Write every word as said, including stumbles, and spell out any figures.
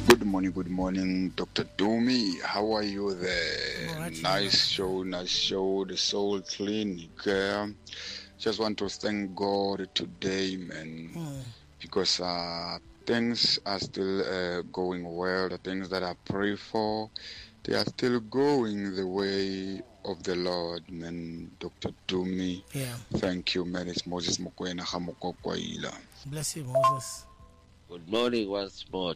Good morning, good morning, Doctor Dumi. How are you there? Alright, Nice show, nice show, the Soul Clinic. Uh, just want to thank God today, man, Mm. because uh, things are still uh, going well. The things that I pray for, they are still going the way of the Lord, man. Doctor Dumi, Yeah. thank you, man. It's Moses Mokwena Hamokokwaila. Bless you, Moses. Good morning once more,